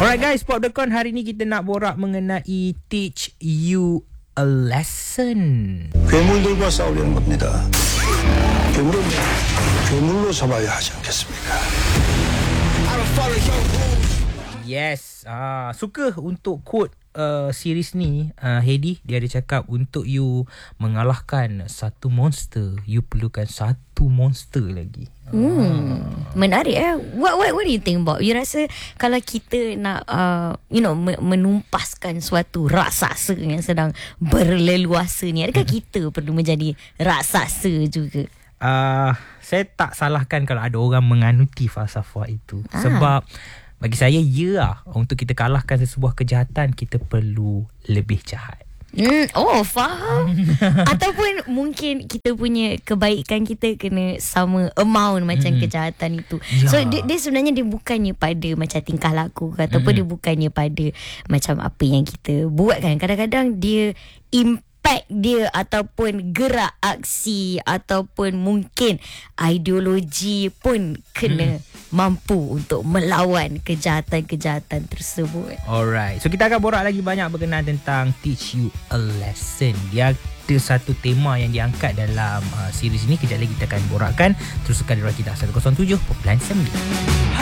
Alright guys, Pop The Con hari ni kita nak borak mengenai Teach You a Lesson. 괴물들과 싸우려는 겁니다. 괴물은 괴물로 잡아야 하지 않겠습니까? Yes, suka untuk quote series ni, Hedi, dia ada cakap untuk you mengalahkan satu monster, you perlukan satu monster lagi. Menarik What do you think about? You rasa kalau kita nak menumpaskan suatu raksasa yang sedang berleluasa ni, adakah kita perlu menjadi raksasa juga? Saya tak salahkan kalau ada orang menganuti falsafah itu. Sebab bagi saya, untuk kita kalahkan sesebuah kejahatan, kita perlu lebih jahat. Faham. Ataupun mungkin kita punya kebaikan kita kena sama amount macam kejahatan itu. So dia sebenarnya dia bukannya pada macam tingkah laku ataupun dia bukannya pada macam apa yang kita buat kan. Kadang-kadang dia impact dia ataupun gerak aksi ataupun mungkin ideologi pun kena mampu untuk melawan kejahatan-kejahatan tersebut. Alright, so kita akan borak lagi banyak berkenaan tentang Teach You a Lesson. Dia ada satu tema yang diangkat dalam series ini. Kejap lagi kita akan borakkan. Teruskan di Rakita 107.9.